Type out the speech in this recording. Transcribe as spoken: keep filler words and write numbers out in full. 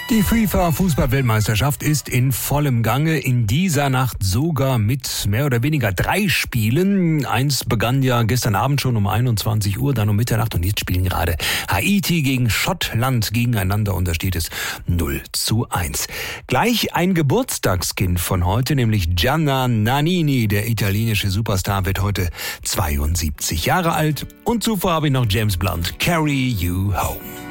Die FIFA-Fußball-Weltmeisterschaft ist in vollem Gange, in dieser Nacht sogar mit mehr oder weniger drei Spielen. Eins begann ja gestern Abend schon um einundzwanzig Uhr, dann um Mitternacht, und jetzt spielen gerade Haiti gegen Schottland gegeneinander und da steht es null zu eins. Gleich ein Geburtstagskind von heute, nämlich Gianna Nannini, der italienische Superstar, wird heute zweiundsiebzig Jahre alt, und zuvor habe ich noch James Blunt, Carry You Home.